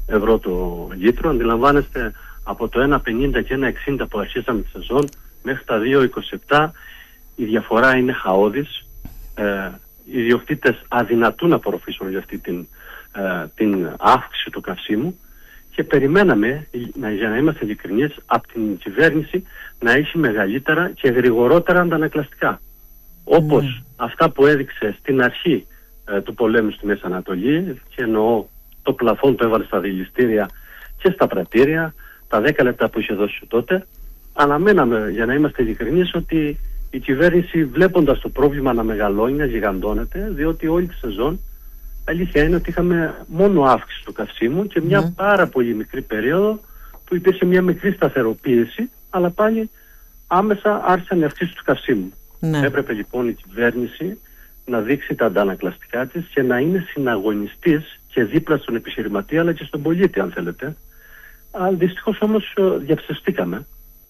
ευρώ το λίτρο. Αντιλαμβάνεστε, από το 1,50 και 1,60 που αρχίσαμε τη σεζόν μέχρι τα 2,27 η διαφορά είναι χαόδης. Οι ιδιοκτήτες αδυνατούν να απορροφήσουν για αυτή την αύξηση του καυσίμου και περιμέναμε, για να είμαστε ειλικρινείς, από την κυβέρνηση να έχει μεγαλύτερα και γρηγορότερα αντανακλαστικά. Όπως αυτά που έδειξε στην αρχή του πολέμου στη Μέση Ανατολή, και εννοώ το πλαφόν που έβαλε στα δηληστήρια και στα πρατήρια, τα 10 λεπτά που είχε δώσει τότε. Αναμέναμε, για να είμαστε ειλικρινείς, ότι η κυβέρνηση, βλέποντας το πρόβλημα να μεγαλώνει, να γιγαντώνεται, διότι όλη τη σεζόν αλήθεια είναι ότι είχαμε μόνο αύξηση του καυσίμου και μια πάρα πολύ μικρή περίοδο που υπήρχε μια μικρή σταθεροποίηση, αλλά πάλι άμεσα άρχισαν οι αυξήσεις του καυσίμου. Έπρεπε λοιπόν η κυβέρνηση να δείξει τα αντανακλαστικά της και να είναι συναγωνιστής και δίπλα στον επιχειρηματία αλλά και στον πολίτη, αν θέλετε. Αλλά δυστυχώς όμως διαψευστήκαμε.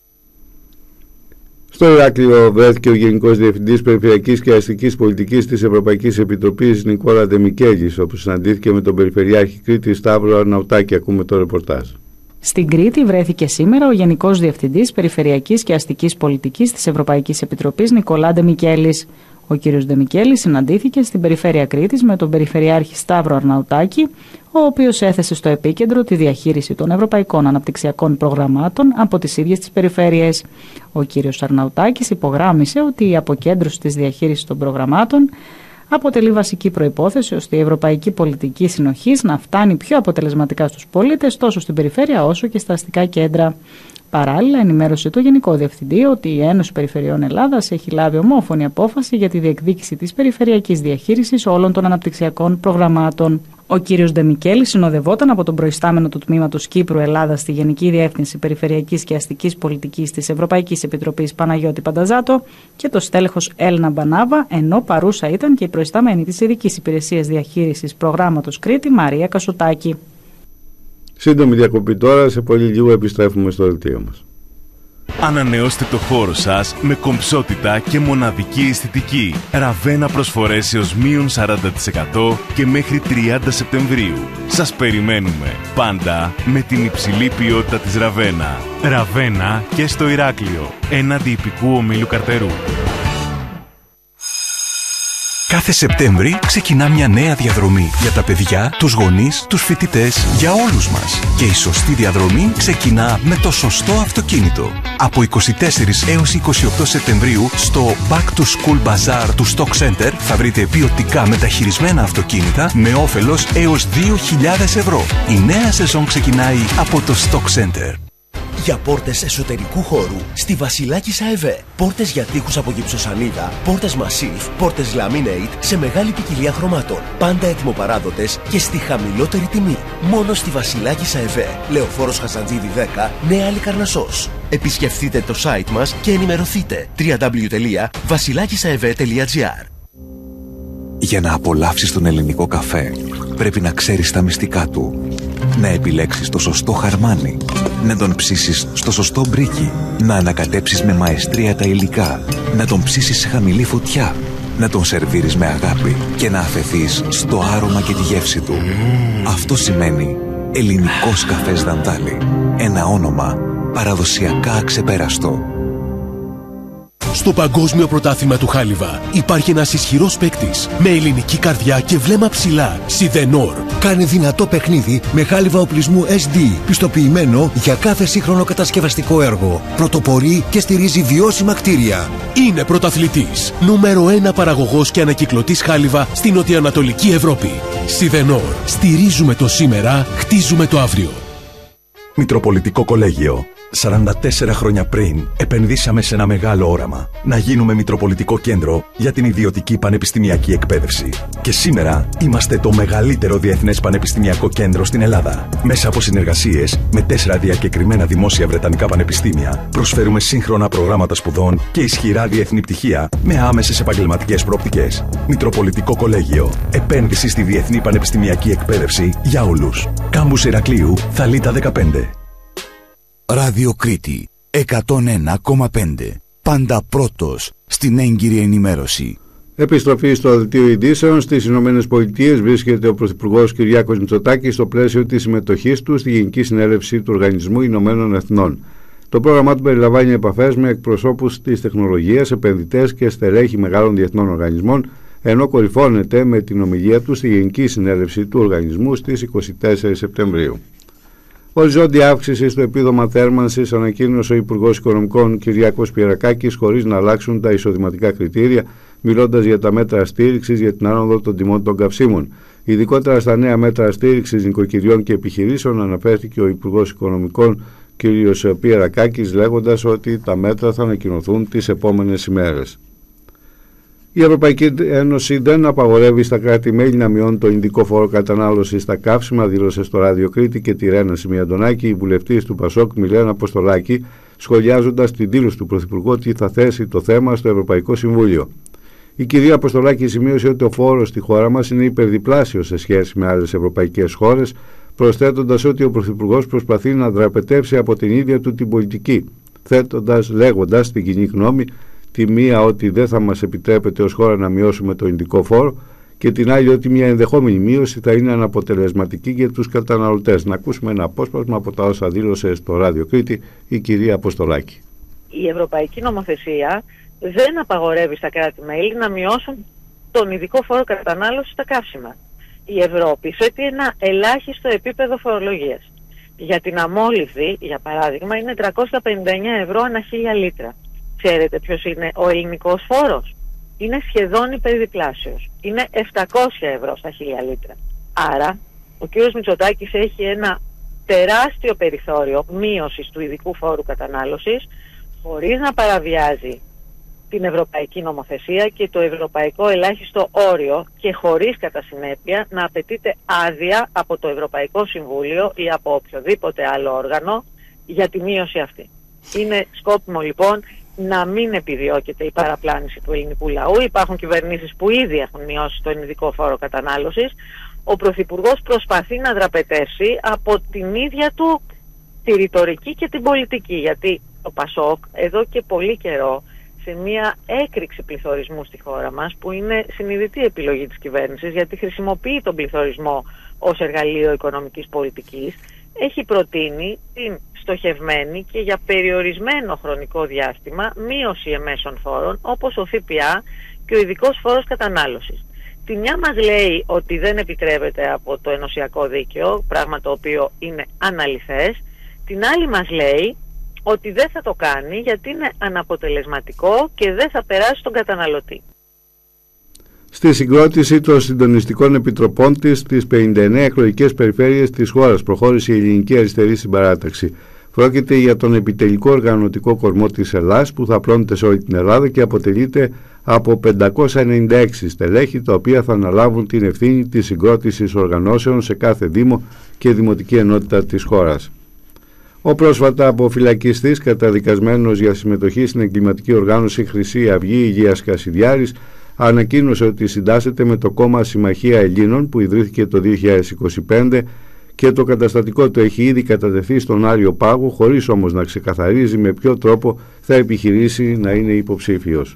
Στο Ηράκλειο βρέθηκε ο Γενικός Διευθυντής Περιφερειακής και Αστικής Πολιτικής της Ευρωπαϊκής Επιτροπής Νικόλα Ντεμικέλης, όπου συναντήθηκε με τον Περιφερειάρχη Κρήτης Σταύρο Αρναουτάκη. Ακούμε το ρεπορτάζ. Στην Κρήτη βρέθηκε σήμερα ο Γενικός Διευθυντής Περιφερειακής και Αστικής Πολιτικής της Ευρωπαϊκής Επιτροπής Νικόλα Ντεμικέλης. Ο κ. Ντεμικέλης συναντήθηκε στην Περιφέρεια Κρήτης με τον Περιφερειάρχη Σταύρο Αρναουτάκη, ο οποίος έθεσε στο επίκεντρο τη διαχείριση των ευρωπαϊκών αναπτυξιακών προγραμμάτων από τις ίδιες τις περιφέρειες. Ο κ. Αρναουτάκης υπογράμμισε ότι η αποκέντρωση της διαχείρισης των προγραμμάτων αποτελεί βασική προϋπόθεση ώστε η ευρωπαϊκή πολιτική συνοχής να φτάνει πιο αποτελεσματικά στους πολίτες τόσο στην περιφέρεια όσο και στα αστικά κέντρα. Παράλληλα, ενημέρωσε το Γενικό Διευθυντή ότι η Ένωση Περιφερειών Ελλάδας έχει λάβει ομόφωνη απόφαση για τη διεκδίκηση της περιφερειακής διαχείρισης όλων των αναπτυξιακών προγραμμάτων. Ο κ. Ντεμικέλης συνοδευόταν από τον προϊστάμενο του Τμήματος Κύπρου Ελλάδα στη Γενική Διεύθυνση Περιφερειακής και Αστικής Πολιτικής της Ευρωπαϊκής Επιτροπής Παναγιώτη Πανταζάτο και το στέλεχος Έλληνα Μπανάβα, ενώ παρούσα ήταν και η προϊστάμενη της Ειδικής Υπηρεσίας Διαχείρισης Προγράμματος Κρήτη Μαρία Κασουτάκη. Σύντομη διακοπή τώρα, σε πολύ λίγο επιστρέφουμε στο δελτίο μας. Ανανεώστε το χώρο σας με κομψότητα και μοναδική αισθητική. Ραβένα προσφορές έως -40% και μέχρι 30 Σεπτεμβρίου. Σας περιμένουμε πάντα με την υψηλή ποιότητα της Ραβένα. Ραβένα και στο Ηράκλειο, έναντι ιππικού ομίλου Καρτερού. Κάθε Σεπτέμβρη ξεκινά μια νέα διαδρομή για τα παιδιά, τους γονείς, τους φοιτητές, για όλους μας. Και η σωστή διαδρομή ξεκινά με το σωστό αυτοκίνητο. Από 24 έως 28 Σεπτεμβρίου στο Back to School Bazaar του Stock Center θα βρείτε ποιοτικά μεταχειρισμένα αυτοκίνητα με όφελος έως 2.000 ευρώ. Η νέα σεζόν ξεκινάει από το Stock Center. Για πόρτες εσωτερικού χώρου στη Βασιλάκης ΑΕΒ. Πόρτες για τοίχους από γυψοσανίδα, πόρτες Massif, πόρτες Laminate σε μεγάλη ποικιλία χρωμάτων. Πάντα έτοιμοπαράδοτες και στη χαμηλότερη τιμή. Μόνο στη Βασιλάκης ΑΕΒ. Λεωφόρος Χαζαντζίδη 10, Νέα Λικαρνασσός. Επισκεφτείτε το site μας και ενημερωθείτε. www.vasilakisaev.gr. Για να απολαύσεις τον ελληνικό καφέ, πρέπει να ξέρεις τα μυστικά του. Να επιλέξεις το σωστό χαρμάνι, να τον ψήσεις στο σωστό μπρίκι, να ανακατέψεις με μαεστρία τα υλικά, να τον ψήσεις σε χαμηλή φωτιά, να τον σερβίρεις με αγάπη και να αφεθείς στο άρωμα και τη γεύση του. Αυτό σημαίνει ελληνικός καφές Δαντάλη. Ένα όνομα παραδοσιακά αξεπέραστο. Στο Παγκόσμιο Πρωτάθλημα του Χάλιβα υπάρχει ένας ισχυρός παίκτης με ελληνική καρδιά και βλέμμα ψηλά. Σιδενόρ. Κάνει δυνατό παιχνίδι με χάλιβα οπλισμού SD, πιστοποιημένο για κάθε σύγχρονο κατασκευαστικό έργο. Πρωτοπορεί και στηρίζει βιώσιμα κτίρια. Είναι πρωταθλητής. Νούμερο 1 παραγωγός και ανακυκλωτής χάλιβα στην νοτιοανατολική Ευρώπη. Σιδενόρ. Στηρίζουμε το σήμερα, χτίζουμε το αύριο. Μητροπολιτικό Κολέγιο. 44 χρόνια πριν επενδύσαμε σε ένα μεγάλο όραμα. Να γίνουμε Μητροπολιτικό Κέντρο για την ιδιωτική πανεπιστημιακή εκπαίδευση. Και σήμερα είμαστε το μεγαλύτερο διεθνές πανεπιστημιακό κέντρο στην Ελλάδα. Μέσα από συνεργασίες με 4 διακεκριμένα δημόσια βρετανικά πανεπιστήμια, προσφέρουμε σύγχρονα προγράμματα σπουδών και ισχυρά διεθνή πτυχία με άμεσες επαγγελματικές προοπτικές. Μητροπολιτικό Κολέγιο. Επένδυση στη διεθνή πανεπιστημιακή εκπαίδευση για όλους. Κάμπους Ηρακλείου, Θαλίτα 15. Ράδιο Κρήτη 101,5. Πάντα πρώτος στην έγκυρη ενημέρωση. Επιστροφή στο δελτίο ειδήσεων. Στις Ηνωμένες Πολιτείες βρίσκεται ο Πρωθυπουργός Κυριάκος Μητσοτάκης στο πλαίσιο της συμμετοχής του στη Γενική Συνέλευση του Οργανισμού Ηνωμένων Εθνών. Το πρόγραμμά του περιλαμβάνει επαφές με εκπροσώπους της τεχνολογίας, επενδυτές και στελέχη μεγάλων διεθνών οργανισμών, ενώ κορυφώνεται με την ομιλία του στη Γενική Συνέλευση του Οργανισμού στις 24 Σεπτεμβρίου. Οριζόντια αύξηση στο επίδομα θέρμανσης ανακοίνωσε ο Υπουργός Οικονομικών Κυριάκος Πιερακάκης χωρίς να αλλάξουν τα εισοδηματικά κριτήρια, μιλώντας για τα μέτρα στήριξης για την άνοδο των τιμών των καυσίμων. Ειδικότερα στα νέα μέτρα στήριξης νοικοκυριών και επιχειρήσεων αναφέρθηκε ο Υπουργός Οικονομικών κ. Πιερακάκης, λέγοντας ότι τα μέτρα θα ανακοινωθούν τις επόμενες ημέρες. Η Ευρωπαϊκή Ένωση δεν απαγορεύει στα κράτη-μέλη να μειώνουν το ειδικό φόρο κατανάλωσης στα καύσιμα, δήλωσε στο Ράδιο Κρήτη και τη Ρένα Σιμιαντονάκη η βουλευτής του Πασόκ Μιλένα Αποστολάκη, σχολιάζοντας την δήλωση του Πρωθυπουργού ότι θα θέσει το θέμα στο Ευρωπαϊκό Συμβούλιο. Η κυρία Αποστολάκη σημείωσε ότι ο φόρος στη χώρα μας είναι υπερδιπλάσιος σε σχέση με άλλες ευρωπαϊκές χώρες, προσθέτοντας ότι ο Πρωθυπουργός προσπαθεί να δραπετεύσει από την ίδια του την πολιτική, λέγοντας στην κοινή γνώμη τη μία ότι δεν θα μας επιτρέπεται ως χώρα να μειώσουμε το ειδικό φόρο και την άλλη ότι μια ενδεχόμενη μείωση θα είναι αναποτελεσματική για τους καταναλωτές. Να ακούσουμε ένα απόσπασμα από τα όσα δήλωσε στο Ράδιο Κρήτη η κυρία Αποστολάκη. Η Ευρωπαϊκή Νομοθεσία δεν απαγορεύει στα κράτη-μέλη να μειώσουν τον ειδικό φόρο κατανάλωσης στα καύσιμα. Η Ευρώπη θέτει ένα ελάχιστο επίπεδο φορολογίας. Για την αμόλυβδη, για παράδειγμα, είναι 359 ευρώ ανά 1000 λίτρα. Ξέρετε ποιος είναι ο ελληνικός φόρος? Είναι σχεδόν υπερδιπλάσιος. Είναι 700 ευρώ στα 1000 λίτρα. Άρα, ο κ. Μητσοτάκης έχει ένα τεράστιο περιθώριο μείωσης του ειδικού φόρου κατανάλωσης, χωρίς να παραβιάζει την ευρωπαϊκή νομοθεσία και το ευρωπαϊκό ελάχιστο όριο και χωρίς κατά συνέπεια να απαιτείται άδεια από το Ευρωπαϊκό Συμβούλιο ή από οποιοδήποτε άλλο όργανο για τη μείωση αυτή. Είναι σκόπιμο λοιπόν να μην επιδιώκεται η παραπλάνηση του ελληνικού λαού. Υπάρχουν κυβερνήσεις που ήδη έχουν μειώσει τον ειδικό φόρο κατανάλωσης. Ο Πρωθυπουργός προσπαθεί να δραπετεύσει από την ίδια του τη ρητορική και την πολιτική, γιατί ο Πασόκ εδώ και πολύ καιρό σε μια έκρηξη πληθωρισμού στη χώρα μας, που είναι συνειδητή επιλογή της κυβέρνησης γιατί χρησιμοποιεί τον πληθωρισμό ως εργαλείο οικονομικής πολιτικής, έχει προτείνει την στοχευμένη και για περιορισμένο χρονικό διάστημα μείωση εμέσων φόρων όπως ο ΦΠΑ και ο ειδικός φόρος κατανάλωσης. Τη μια μας λέει ότι δεν επιτρέπεται από το ενωσιακό δίκαιο, πράγμα το οποίο είναι αναλυθές, την άλλη μας λέει ότι δεν θα το κάνει γιατί είναι αναποτελεσματικό και δεν θα περάσει στον καταναλωτή. Στη συγκρότηση των συντονιστικών επιτροπών της στις 59 εκλογικές περιφέρειες της χώρας προχώρησε η Ελληνική Αριστερή Συμπαράταξη. Πρόκειται για τον επιτελικό οργανωτικό κορμό της Ελλάδας που θα απλώνεται σε όλη την Ελλάδα και αποτελείται από 596 στελέχη, τα οποία θα αναλάβουν την ευθύνη της συγκρότησης οργανώσεων σε κάθε δήμο και δημοτική ενότητα της χώρας. Ο πρόσφατα αποφυλακιστής καταδικασμένος για συμμετοχή στην εγκληματική οργάνωση Χρυσή Αυγή Υγείας Κασιδιάρης ανακοίνωσε ότι συντάσσεται με το κόμμα Συμμαχία Ελλήνων που ιδρύθηκε το 2025 και το καταστατικό του έχει ήδη κατατεθεί στον Άριο Πάγο, χωρίς όμως να ξεκαθαρίζει με ποιο τρόπο θα επιχειρήσει να είναι υποψήφιος.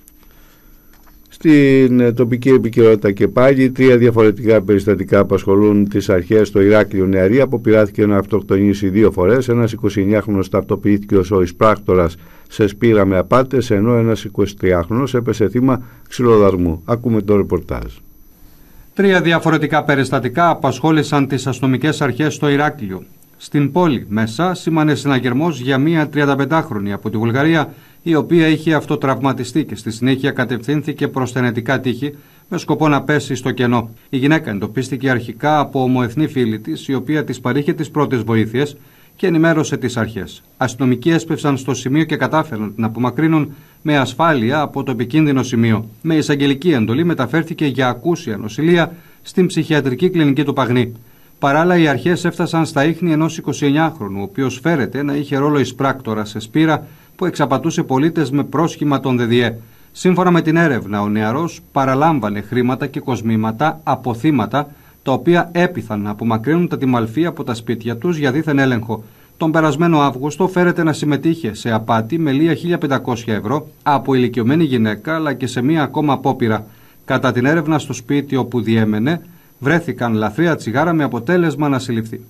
Στην τοπική επικαιρότητα και πάλι, 3 διαφορετικά περιστατικά απασχολούν τις αρχές στο Ηράκλειο. Νεαρή αποπειράθηκε να αυτοκτονήσει 2 φορές. Ένας 29χρονος ταυτοποιήθηκε ως ο εισπράκτορας σε σπήρα με απάτες, ενώ ένας 23χρονος έπεσε θύμα ξυλοδαρμού. Ακούμε το ρεπορτάζ. 3 διαφορετικά περιστατικά απασχόλησαν τις αστυνομικές αρχές στο Ηράκλειο. Στην πόλη μέσα σήμανε συναγερμός για μία 35χρονη από τη Βουλγαρία, η οποία είχε αυτοτραυματιστεί και στη συνέχεια κατευθύνθηκε προς τενετικά τείχη με σκοπό να πέσει στο κενό. Η γυναίκα εντοπίστηκε αρχικά από ομοεθνή φίλη της, η οποία της παρήχε τις πρώτες βοήθειες και ενημέρωσε τις αρχές. Αστυνομικοί έσπευσαν στο σημείο και κατάφεραν να την απομακρύνουν με ασφάλεια από το επικίνδυνο σημείο. Με εισαγγελική εντολή μεταφέρθηκε για ακούσια νοσηλεία στην ψυχιατρική κλινική του Παγνή. Παράλληλα, οι αρχές έφτασαν στα ίχνη ενός 29χρονου, ο οποίος φέρεται να είχε ρόλο εισπράκτορα σε σπήρα που εξαπατούσε πολίτες με πρόσχημα των ΔΔΕ. Σύμφωνα με την έρευνα, ο νεαρός παραλάμβανε χρήματα και κοσμήματα από θύματα, τα οποία έπειθαν να απομακρύνουν τα τιμαλφή από τα σπίτια τους για δίθεν έλεγχο. Τον περασμένο Αύγουστο φέρεται να συμμετείχε σε απάτη με λία 1.500 ευρώ από ηλικιωμένη γυναίκα, αλλά και σε μία ακόμα απόπειρα. Κατά την έρευνα στο σπίτι όπου διέμενε, βρέθηκαν λαθρέα τσιγάρα με αποτέλεσμα να συλληφθεί.